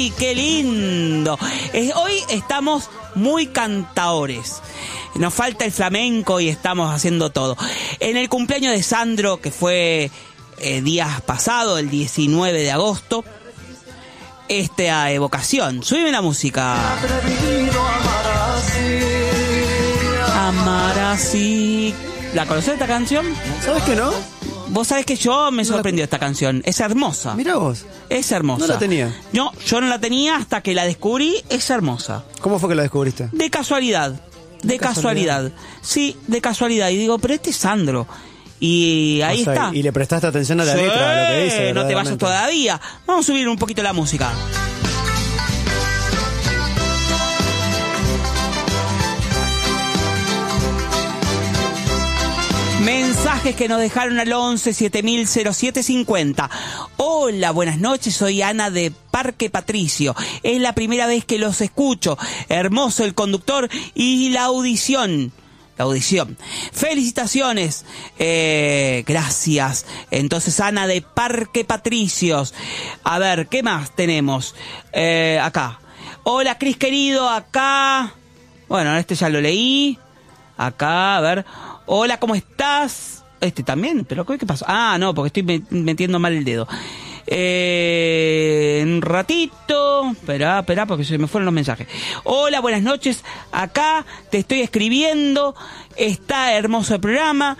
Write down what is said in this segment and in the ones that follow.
¡Qué lindo! Hoy estamos muy cantaores. Nos falta el flamenco y estamos haciendo todo. En el cumpleaños de Sandro, que fue días pasado, el 19 de agosto, esta evocación. Súbeme la música. Amar así. ¿La conocés esta canción? ¿Sabes que no? Vos sabés que yo me sorprendió esta canción. Es hermosa. Mirá vos. Es hermosa. No la tenía. No, yo no la tenía hasta que la descubrí. Es hermosa. ¿Cómo fue que la descubriste? De casualidad. De casualidad. Sí, de casualidad. Y digo, pero este es Sandro. Y ahí está. Y le prestaste atención a la letra, a lo que dice. No te vayas todavía. Vamos a subir un poquito la música. Mensajes que nos dejaron al 11 7000 0750. Hola, buenas noches, soy Ana de Parque Patricio. Es la primera vez que los escucho. Hermoso el conductor y la audición. Felicitaciones. Gracias. Entonces, Ana de Parque Patricios. A ver, ¿qué más tenemos? Acá. Hola, Cris querido, acá. Bueno, este ya lo leí. Acá, a ver. Hola, ¿cómo estás? Este también, pero ¿qué pasó? Ah, no, porque estoy metiendo mal el dedo. Un ratito. Esperá, porque se me fueron los mensajes. Hola, buenas noches. Acá te estoy escribiendo. Está hermoso el programa.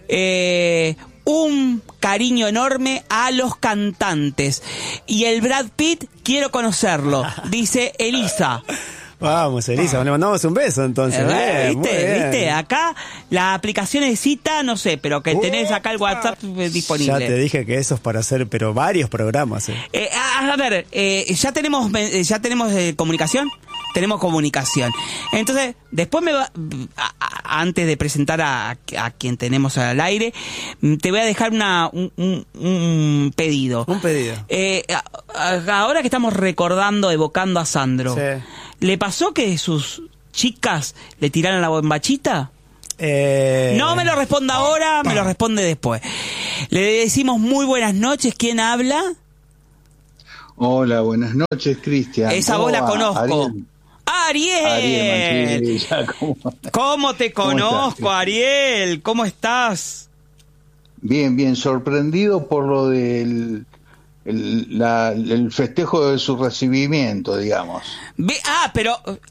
Un cariño enorme a los cantantes. Y el Brad Pitt, quiero conocerlo, dice Elisa. Vamos, Elisa, le mandamos un beso entonces. ¿Viste? Acá la aplicación de cita, no sé, pero que tenés acá el WhatsApp disponible. Ya te dije que eso es para hacer, pero varios programas. A ver, ya tenemos comunicación. Tenemos comunicación. Entonces, después antes de presentar a quien tenemos al aire, te voy a dejar un pedido. Un pedido. Ahora que estamos evocando a Sandro, sí. ¿Le pasó que sus chicas le tiraron la bombachita? No me lo responda ahora, me lo responde después. Le decimos muy buenas noches. ¿Quién habla? Hola, buenas noches, Cristian. Esa voz la conozco. ¡Ariel! ¿Cómo te conozco, Ariel? ¿Cómo estás? Bien, sorprendido por lo del el festejo de su recibimiento, digamos. Pero